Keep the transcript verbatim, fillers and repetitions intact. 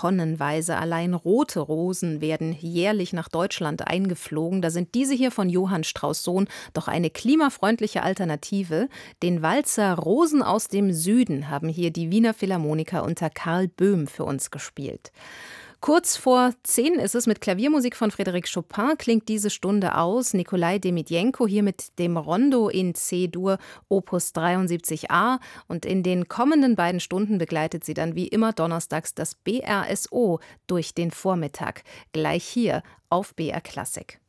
tonnenweise. Allein rote Rosen werden jährlich nach Deutschland eingeflogen. Da sind diese hier von Johann Strauss Sohn doch eine klimafreundliche Alternative. Den Walzer Rosen aus dem Süden haben hier die Wiener Philharmoniker unter Karl Böhm für uns gespielt. Kurz vor zehn ist es, mit Klaviermusik von Frédéric Chopin klingt diese Stunde aus. Nikolai Demidjenko hier mit dem Rondo in C-Dur, Opus dreiundsiebzig a. Und in den kommenden beiden Stunden begleitet sie dann wie immer donnerstags das B R S O durch den Vormittag. Gleich hier auf B R Klassik.